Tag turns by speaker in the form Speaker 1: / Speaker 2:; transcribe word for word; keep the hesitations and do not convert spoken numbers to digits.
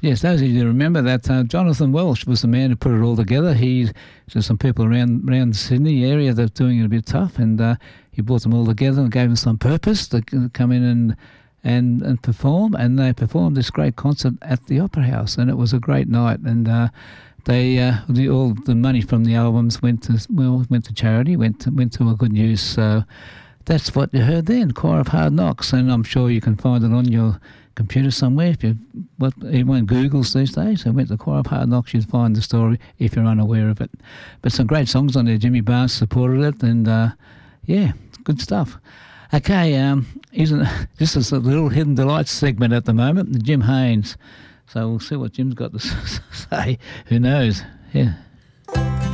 Speaker 1: Yes, those of you who remember that, uh, Jonathan Welsh was the man who put it all together. He, there's some people around around the Sydney area that are doing it a bit tough, and uh, he brought them all together and gave them some purpose to c- come in and and and perform. And they performed this great concert at the Opera House, and it was a great night. And uh, they uh, the, all the money from the albums went to well went to charity, went to, went to a good use. So that's what you heard then, Choir of Hard Knocks, and I'm sure you can find it on your computer somewhere. If you what everyone Googles these days, I went to Choir of Hard Knocks, you'd find the story if you're unaware of it. But some great songs on there. Jimmy Barnes supported it, and uh, yeah, good stuff. Okay, um, isn't this is a little Hidden Delights segment at the moment? Jim Haynes. So we'll see what Jim's got to say. Who knows? Yeah.